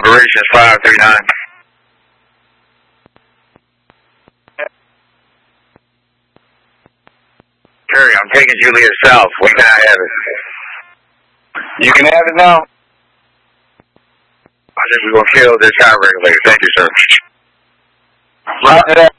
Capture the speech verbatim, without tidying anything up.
Operations five three nine. Perry, I'm taking Juliet South. When can I have it? You can have it now? I think we're going to kill this high regulator. Thank you, sir. Roger that.